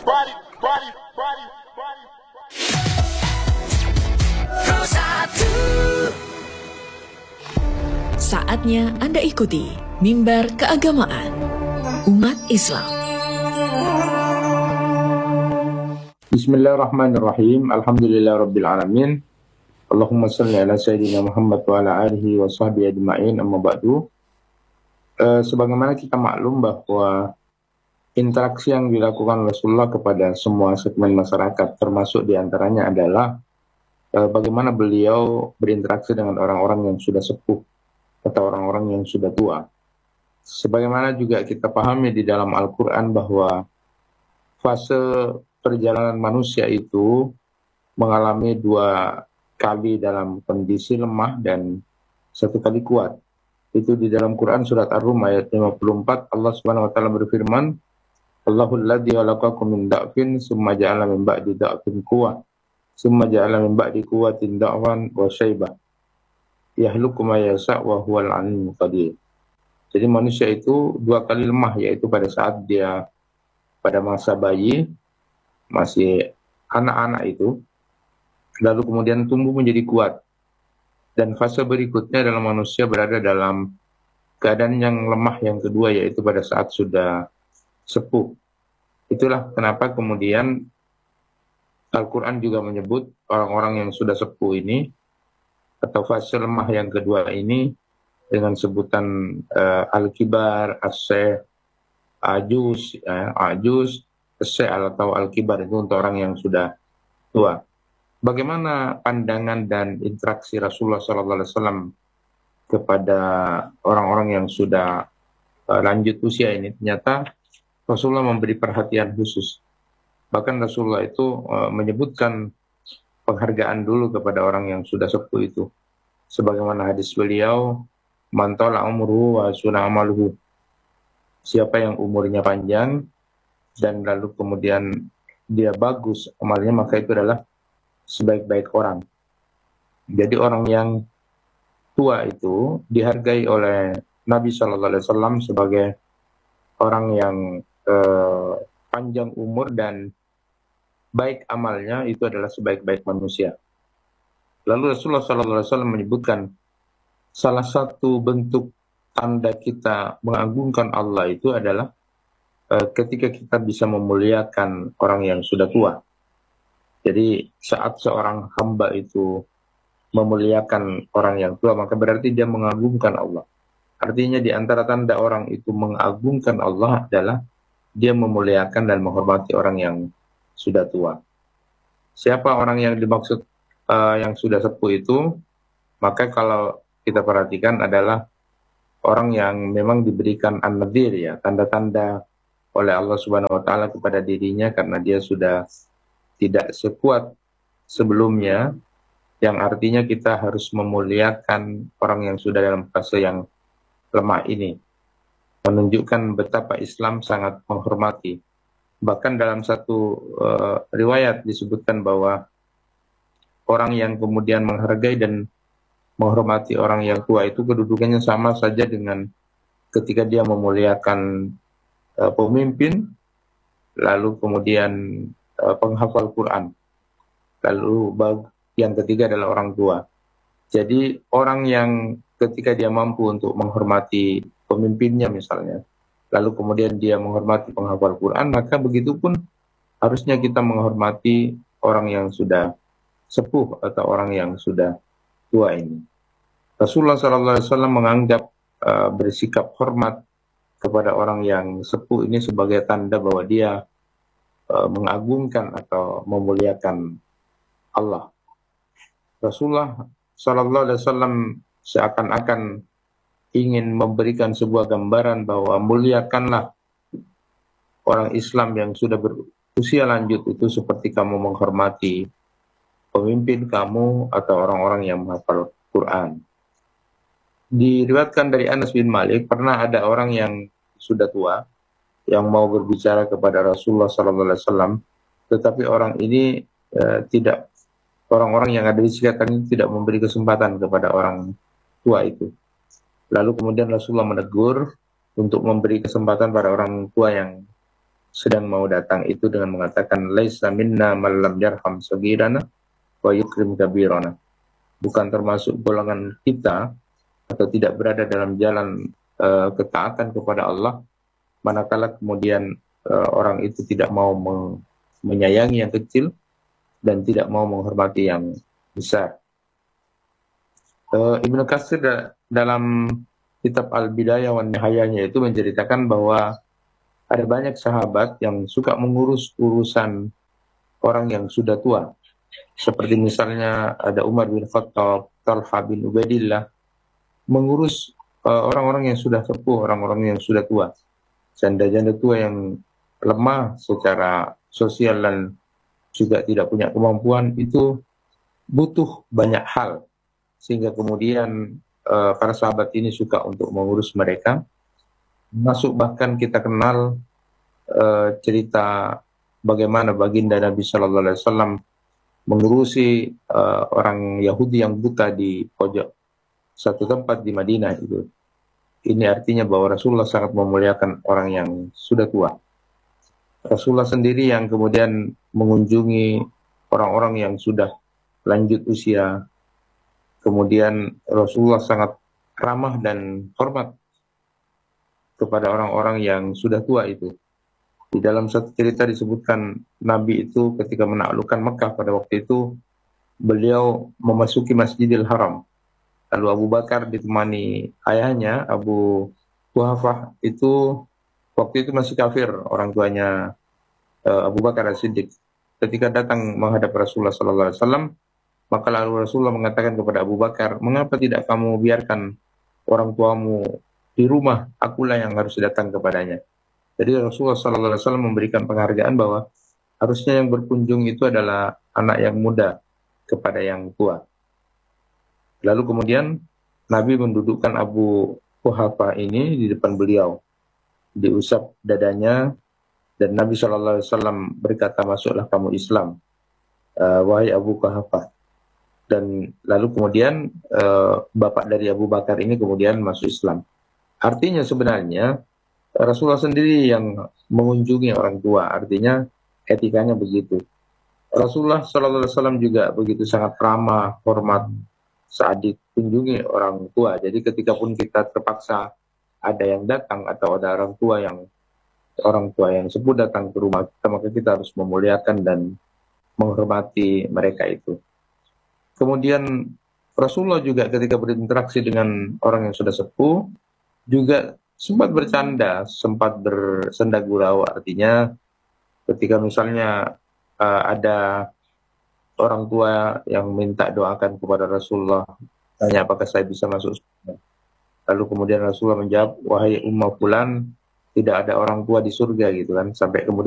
Saatnya Anda ikuti Mimbar Keagamaan Umat Islam. Bismillahirrahmanirrahim. Alhamdulillahirrabbilalamin. Allahumma salli ala Sayyidina Muhammad wa ala alihi wa sahbihi ajma'in, amma ba'du. Sebagaimana kita maklum bahwa interaksi yang dilakukan Rasulullah kepada semua segmen masyarakat, termasuk diantaranya adalah bagaimana beliau berinteraksi dengan orang-orang yang sudah sepuh atau orang-orang yang sudah tua. Sebagaimana juga kita pahami di dalam Al-Quran bahwa fase perjalanan manusia itu mengalami dua kali dalam kondisi lemah dan satu kali kuat. Itu di dalam Quran surat Ar-Rum ayat 54, Allah Subhanahu wa taala berfirman, Allahul ladzi khalaqakum min da'fin tsumma ja'ala min ba'di da'fin quwwah tsumma ja'ala min ba'di quwwatin da'fan wa syaibah yahluku ma yasha' wa huwal 'alimul qadir. Jadi manusia itu dua kali lemah, yaitu pada saat dia pada masa bayi, masih anak-anak itu, lalu kemudian tumbuh menjadi kuat. Dan fase berikutnya adalah manusia berada dalam keadaan yang lemah yang kedua, yaitu pada saat sudah sepuh. Itulah kenapa kemudian Al-Quran juga menyebut orang-orang yang sudah sepuh ini, atau fase lemah yang kedua ini, dengan sebutan Al-Kibar, As-Syekh, Ajuz, As-Syekh atau Al-Kibar, itu untuk orang yang sudah tua. Bagaimana pandangan dan interaksi Rasulullah SAW kepada orang-orang yang sudah lanjut usia ini? Ternyata Rasulullah memberi perhatian khusus. Bahkan Rasulullah itu menyebutkan penghargaan dulu kepada orang yang sudah sepuh itu. Sebagaimana hadis beliau, man tala umruhu wa suna amaluhu. Siapa yang umurnya panjang dan lalu kemudian dia bagus amalnya, maka itu adalah sebaik-baik orang. Jadi orang yang tua itu dihargai oleh Nabi SAW sebagai orang yang panjang umur dan baik amalnya, itu adalah sebaik-baik manusia. Lalu Rasulullah SAW menyebutkan salah satu bentuk tanda kita mengagungkan Allah itu adalah ketika kita bisa memuliakan orang yang sudah tua. Jadi saat seorang hamba itu memuliakan orang yang tua, maka berarti dia mengagungkan Allah. Artinya di antara tanda orang itu mengagungkan Allah adalah dia memuliakan dan menghormati orang yang sudah tua. Siapa orang yang dimaksud yang sudah sepuh itu? Maka kalau kita perhatikan adalah orang yang memang diberikan an-nadhir, ya, tanda-tanda oleh Allah Subhanahu wa taala kepada dirinya karena dia sudah tidak sekuat sebelumnya, yang artinya kita harus memuliakan orang yang sudah dalam fase yang lemah ini. Menunjukkan betapa Islam sangat menghormati. Bahkan dalam satu riwayat disebutkan bahwa orang yang kemudian menghargai dan menghormati orang yang tua itu kedudukannya sama saja dengan ketika dia memuliakan pemimpin, lalu kemudian penghafal Quran. Lalu yang ketiga adalah orang tua. Jadi orang yang ketika dia mampu untuk menghormati pemimpinnya misalnya, lalu kemudian dia menghormati penghafal Quran, maka begitu pun harusnya kita menghormati orang yang sudah sepuh atau orang yang sudah tua ini. Rasulullah SAW menganggap bersikap hormat kepada orang yang sepuh ini sebagai tanda bahwa dia mengagungkan atau memuliakan Allah. Rasulullah SAW seakan-akan ingin memberikan sebuah gambaran bahwa muliakanlah orang Islam yang sudah berusia lanjut itu seperti kamu menghormati pemimpin kamu atau orang-orang yang menghafal Quran. Diriwayatkan dari Anas bin Malik, pernah ada orang yang sudah tua yang mau berbicara kepada Rasulullah SAW, tetapi orang ini orang-orang yang ada di sekitarnya tidak memberi kesempatan kepada orang tua itu. Lalu kemudian Rasulullah menegur untuk memberi kesempatan pada orang tua yang sedang mau datang itu dengan mengatakan laisa minna man lam yarham sagirana wa yukrim kabirana. Bukan termasuk golongan kita atau tidak berada dalam jalan ketaatan kepada Allah manakala kemudian orang itu tidak mau menyayangi yang kecil dan tidak mau menghormati yang besar. Ibnu Katsir dalam kitab Al-Bidayah wan Nihayahnya itu menceritakan bahwa ada banyak sahabat yang suka mengurus urusan orang yang sudah tua. Seperti misalnya ada Umar bin Khattab, Talha bin Ubaidillah, mengurus orang-orang yang sudah sepuh, orang-orang yang sudah tua. Janda-janda tua yang lemah secara sosial dan juga tidak punya kemampuan, itu butuh banyak hal. Sehingga kemudian para sahabat ini suka untuk mengurus mereka. Masuk bahkan kita kenal cerita bagaimana baginda Nabi Shallallahu Alaihi Wasallam mengurusi orang Yahudi yang buta di pojok satu tempat di Madinah itu. Ini artinya bahwa Rasulullah sangat memuliakan orang yang sudah tua. Rasulullah sendiri yang kemudian mengunjungi orang-orang yang sudah lanjut usia. Kemudian Rasulullah sangat ramah dan hormat kepada orang-orang yang sudah tua itu. Di dalam satu cerita disebutkan Nabi itu ketika menaklukkan Mekah pada waktu itu, beliau memasuki Masjidil Haram. Lalu Abu Bakar ditemani ayahnya, Abu Quhafah, itu waktu itu masih kafir, orang tuanya Abu Bakar As-Siddiq. Ketika datang menghadap Rasulullah SAW, maka lalu Rasulullah mengatakan kepada Abu Bakar, mengapa tidak kamu biarkan orang tuamu di rumah, akulah yang harus datang kepadanya. Jadi Rasulullah SAW memberikan penghargaan bahwa harusnya yang berkunjung itu adalah anak yang muda kepada yang tua. Lalu kemudian Nabi mendudukkan Abu Quhafah ini di depan beliau, diusap dadanya, dan Nabi SAW berkata, masuklah kamu Islam, wahai Abu Quhafah. Dan lalu kemudian bapak dari Abu Bakar ini kemudian masuk Islam. Artinya sebenarnya Rasulullah sendiri yang mengunjungi orang tua, artinya etikanya begitu. Rasulullah SAW juga begitu sangat ramah, hormat saat dikunjungi orang tua. Jadi ketika pun kita terpaksa ada yang datang atau ada orang tua yang sepuh datang ke rumah kita, maka kita harus memuliakan dan menghormati mereka itu. Kemudian Rasulullah juga ketika berinteraksi dengan orang yang sudah sepuh juga sempat bercanda, sempat bersenda gurau. Artinya ketika misalnya ada orang tua yang minta doakan kepada Rasulullah, tanya apakah saya bisa masuk surga. Lalu kemudian Rasulullah menjawab, wahai ummah fulan, tidak ada orang tua di surga gitu kan. Sampai kemudian